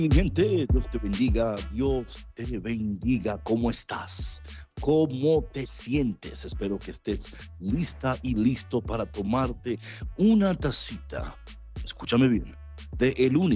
Mi gente, Dios te bendiga, Dios te bendiga. ¿Cómo estás? ¿Cómo te sientes? Espero que estés lista y listo para tomarte una tacita. Escúchame bien, de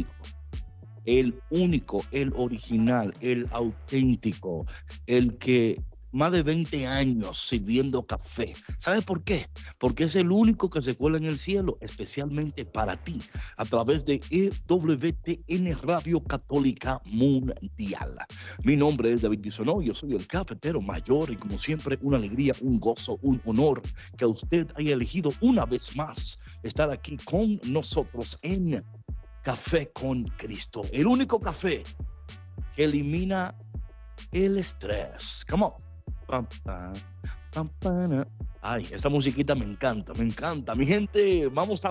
el original, el auténtico, el que más de 20 años sirviendo café. ¿Sabes por qué? Porque es el único que se cuela en el cielo, especialmente para ti, a través de EWTN Radio Católica Mundial. Mi nombre es David Bisonó, yo soy el cafetero mayor y como siempre una alegría, un gozo, un honor que usted haya elegido una vez más estar aquí con nosotros en Café con Cristo, el único café que elimina el estrés. Come on. Pam, pam, pam, pam. Ay, esta musiquita me encanta, me encanta. Mi gente, vamos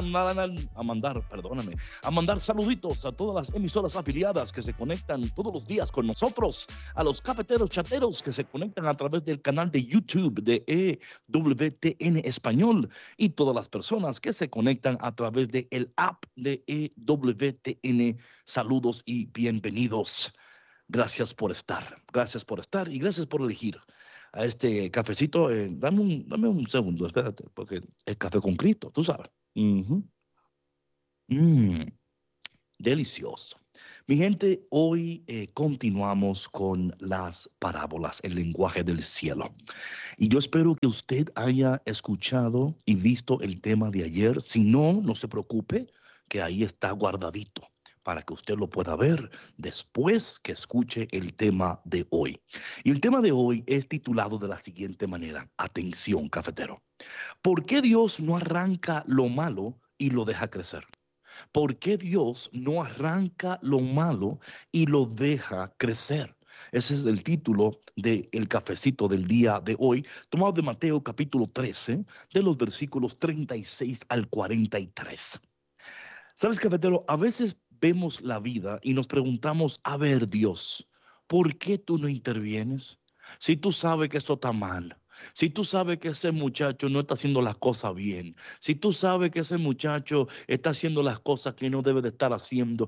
a mandar saluditos a todas las emisoras afiliadas que se conectan todos los días con nosotros, a los cafeteros chateros que se conectan a través del canal de YouTube de EWTN Español y todas las personas que se conectan a través del app de EWTN. Saludos y bienvenidos. Gracias por estar y gracias por elegir a este cafecito. Dame un segundo, espérate, porque es café con Cristo, tú sabes. Ujú. Mm, delicioso. Mi gente, hoy continuamos con las parábolas, el lenguaje del cielo. Y yo espero que usted haya escuchado y visto el tema de ayer. Si no, no se preocupe, que ahí está guardadito para que usted lo pueda ver después que escuche el tema de hoy. Y el tema de hoy es titulado de la siguiente manera. Atención, cafetero. ¿Por qué Dios no arranca lo malo y lo deja crecer? ¿Por qué Dios no arranca lo malo y lo deja crecer? Ese es el título del cafecito del día de hoy, tomado de Mateo capítulo 13, de los versículos 36 al 43. ¿Sabes, cafetero? A veces vemos la vida y nos preguntamos, a ver, Dios, ¿por qué tú no intervienes? Si tú sabes que esto está mal, si tú sabes que ese muchacho no está haciendo las cosas bien, si tú sabes que ese muchacho está haciendo las cosas que no debe de estar haciendo,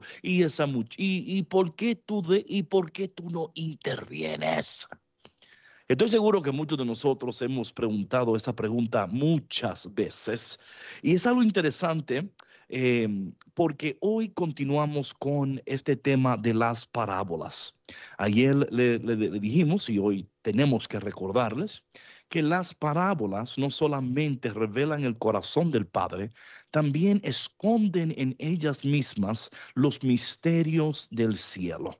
y por qué tú no intervienes? Estoy seguro que muchos de nosotros hemos preguntado esa pregunta muchas veces y es algo interesante eh, porque hoy continuamos con este tema de las parábolas. Ayer le dijimos y hoy tenemos que recordarles que las parábolas no solamente revelan el corazón del Padre, también esconden en ellas mismas los misterios del cielo.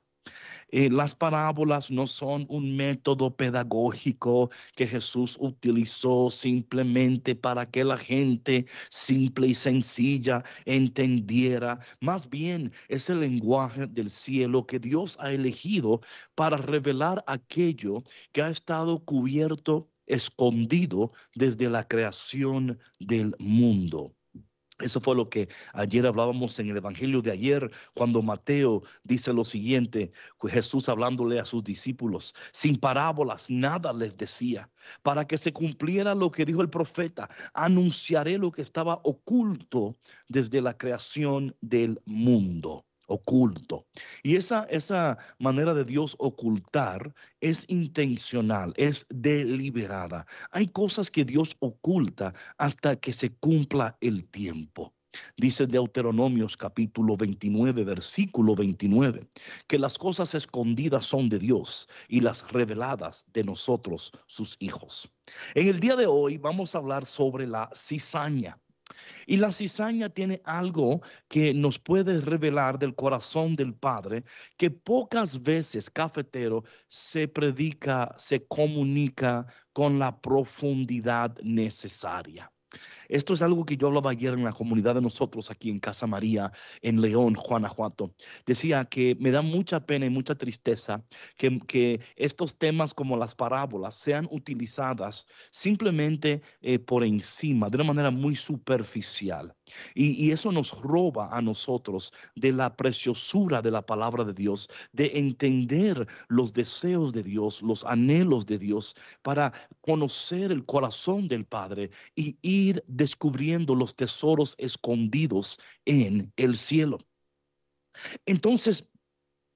Las parábolas no son un método pedagógico que Jesús utilizó simplemente para que la gente simple y sencilla entendiera. Más bien es el lenguaje del cielo que Dios ha elegido para revelar aquello que ha estado cubierto, escondido desde la creación del mundo. Eso fue lo que ayer hablábamos en el Evangelio de ayer, cuando Mateo dice lo siguiente, Jesús hablándole a sus discípulos, sin parábolas nada les decía, para que se cumpliera lo que dijo el profeta, anunciaré lo que estaba oculto desde la creación del mundo. Oculto. Y esa manera de Dios ocultar es intencional, es deliberada. Hay cosas que Dios oculta hasta que se cumpla el tiempo. Dice Deuteronomios capítulo 29, versículo 29, que las cosas escondidas son de Dios y las reveladas de nosotros, sus hijos. En el día de hoy vamos a hablar sobre la cizaña. Y la cizaña tiene algo que nos puede revelar del corazón del Padre, que pocas veces, cafetero, se predica, se comunica con la profundidad necesaria. Esto es algo que yo hablaba ayer en la comunidad de nosotros aquí en Casa María, en León, Guanajuato. Decía que me da mucha pena y mucha tristeza que estos temas como las parábolas sean utilizadas simplemente por encima, de una manera muy superficial. Y eso nos roba a nosotros de la preciosura de la palabra de Dios, de entender los deseos de Dios, los anhelos de Dios, para conocer el corazón del Padre y ir descubriendo los tesoros escondidos en el cielo. Entonces,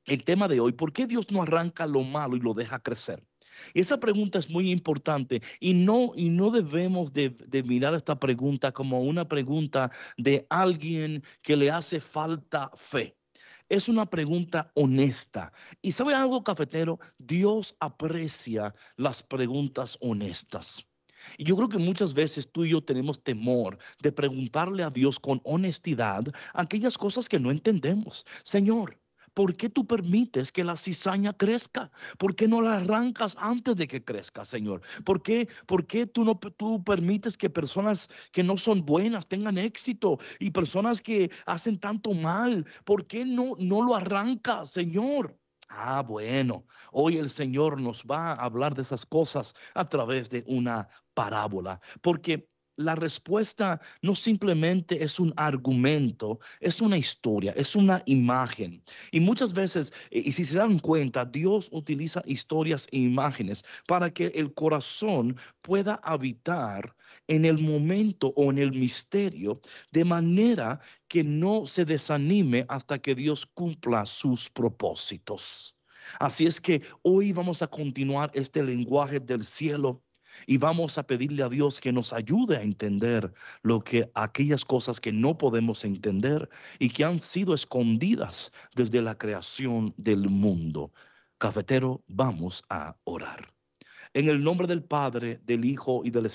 el tema de hoy: ¿por qué Dios no arranca lo malo y lo deja crecer? Y esa pregunta es muy importante, y no debemos de mirar esta pregunta como una pregunta de alguien que le hace falta fe. Es una pregunta honesta. ¿Y sabe algo, cafetero? Dios aprecia las preguntas honestas. Y yo creo que muchas veces tú y yo tenemos temor de preguntarle a Dios con honestidad aquellas cosas que no entendemos. Señor, ¿por qué tú permites que la cizaña crezca? ¿Por qué no la arrancas antes de que crezca, Señor? ¿Por qué tú permites que personas que no son buenas tengan éxito y personas que hacen tanto mal? ¿Por qué no lo arrancas, Señor? Ah, bueno, hoy el Señor nos va a hablar de esas cosas a través de una parábola, porque la respuesta no simplemente es un argumento, es una historia, es una imagen. Y muchas veces, y si se dan cuenta, Dios utiliza historias e imágenes para que el corazón pueda habitar en el momento o en el misterio, de manera que no se desanime hasta que Dios cumpla sus propósitos. Así es que hoy vamos a continuar este lenguaje del cielo y vamos a pedirle a Dios que nos ayude a entender aquellas cosas que no podemos entender y que han sido escondidas desde la creación del mundo. Cafetero, vamos a orar. En el nombre del Padre, del Hijo y del